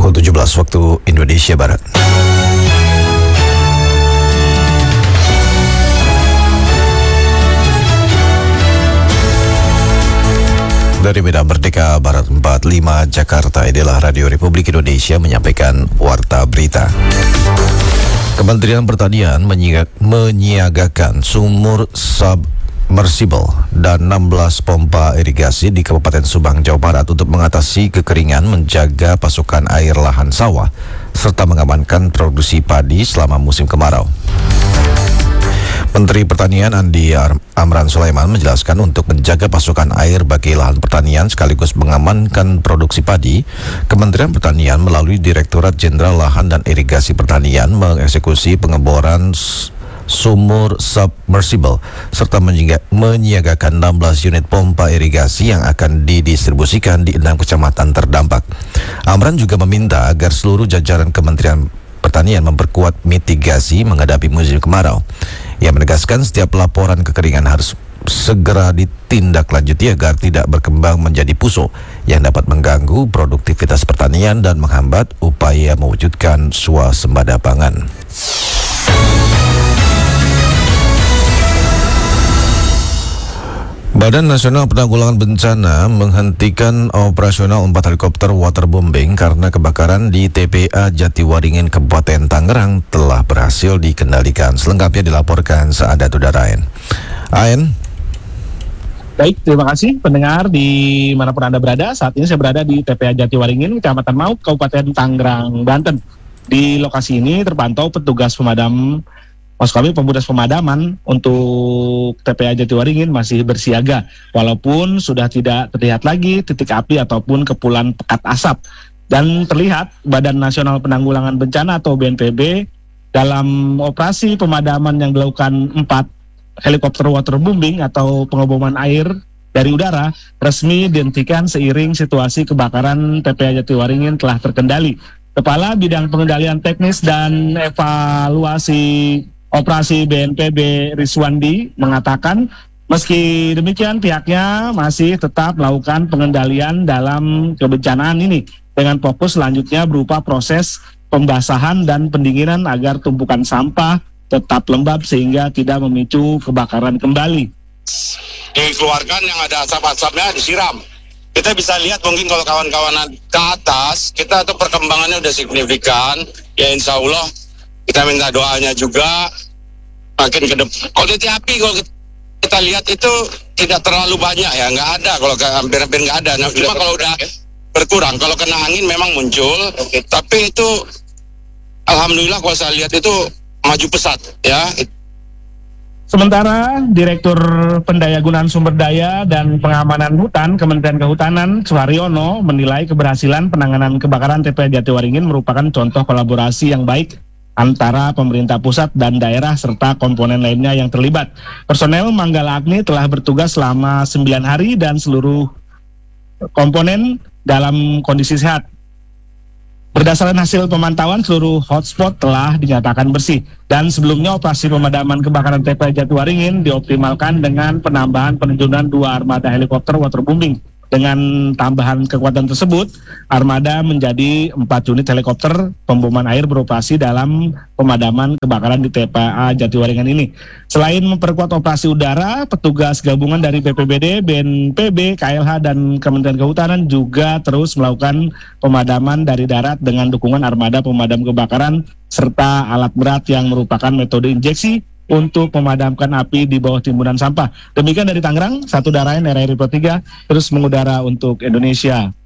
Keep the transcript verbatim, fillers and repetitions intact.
pukul tujuh belas waktu Indonesia Barat. Dari Medan Merdeka Barat empat puluh lima Jakarta, inilah Radio Republik Indonesia menyampaikan warta berita. Kementerian Pertanian menyiagakan sumur submersible dan enam belas pompa irigasi di Kabupaten Subang, Jawa Barat untuk mengatasi kekeringan, menjaga pasokan air lahan sawah, serta mengamankan produksi padi selama musim kemarau. Menteri Pertanian Andi Amran Sulaiman menjelaskan untuk menjaga pasokan air bagi lahan pertanian sekaligus mengamankan produksi padi, Kementerian Pertanian melalui Direktorat Jenderal Lahan dan Irigasi Pertanian mengeksekusi pengeboran sumur submersible serta menyiagakan enam belas unit pompa irigasi yang akan didistribusikan di enam kecamatan terdampak. Amran juga meminta agar seluruh jajaran Kementerian Pertanian memperkuat mitigasi menghadapi musim kemarau. Ia menegaskan setiap laporan kekeringan harus segera ditindaklanjuti agar tidak berkembang menjadi puso yang dapat mengganggu produktivitas pertanian dan menghambat upaya mewujudkan swasembada pangan. Badan Nasional Penanggulangan Bencana menghentikan operasional empat helikopter waterbombing karena kebakaran di T P A Jatiwaringin, Kabupaten Tangerang telah berhasil dikendalikan. Selengkapnya dilaporkan Saadat Udaraen. Aen. Baik, terima kasih pendengar di manapun Anda berada. Saat ini saya berada di T P A Jatiwaringin, Kecamatan Mauk, Kabupaten Tangerang, Banten. Di lokasi ini terpantau petugas pemadam Maksud kami petugas pemadaman untuk T P A Jatiwaringin masih bersiaga, walaupun sudah tidak terlihat lagi titik api ataupun kepulan pekat asap. Dan terlihat Badan Nasional Penanggulangan Bencana atau B N P B dalam operasi pemadaman yang dilakukan empat helikopter waterbombing atau pengeboman air dari udara resmi dihentikan seiring situasi kebakaran T P A Jatiwaringin telah terkendali. Kepala Bidang Pengendalian Teknis dan Evaluasi Operasi B N P B Riswandi mengatakan meski demikian pihaknya masih tetap melakukan pengendalian dalam kebencanaan ini dengan fokus selanjutnya berupa proses pembasahan dan pendinginan agar tumpukan sampah tetap lembab sehingga tidak memicu kebakaran kembali. Dikeluarkan yang ada asap-asapnya disiram. Kita bisa lihat mungkin kalau kawan-kawan ke atas kita tuh perkembangannya udah signifikan. Ya insya Allah kita minta doanya juga makin ke depan. Kalau titik api kalau kita lihat itu tidak terlalu banyak ya, nggak ada, kalau hampir-hampir nggak ada. Nah, cuma kalau udah berkurang, kalau kena angin memang muncul, okay. Tapi itu alhamdulillah kalau saya lihat itu maju pesat ya. Sementara Direktur Pendayagunaan Sumber Daya dan Pengamanan Hutan Kementerian Kehutanan Suharyono menilai keberhasilan penanganan kebakaran T P A Jatiwaringin merupakan contoh kolaborasi yang baik antara pemerintah pusat dan daerah serta komponen lainnya yang terlibat. Personel Manggala Agni telah bertugas selama sembilan hari dan seluruh komponen dalam kondisi sehat. Berdasarkan hasil pemantauan, seluruh hotspot telah dinyatakan bersih. Dan sebelumnya operasi pemadaman kebakaran T P A Jatiwaringin dioptimalkan dengan penambahan penerjunan dua armada helikopter waterbombing. Dengan tambahan kekuatan tersebut, armada menjadi empat unit helikopter pemboman air beroperasi dalam pemadaman kebakaran di T P A Jatiwaringin ini. Selain memperkuat operasi udara, petugas gabungan dari B P B D, B N P B, K L H, dan Kementerian Kehutanan juga terus melakukan pemadaman dari darat dengan dukungan armada pemadam kebakaran serta alat berat yang merupakan metode injeksi untuk memadamkan api di bawah timbunan sampah. Demikian dari Tangerang, Satu Darain, R R I Pro tiga, terus mengudara untuk Indonesia.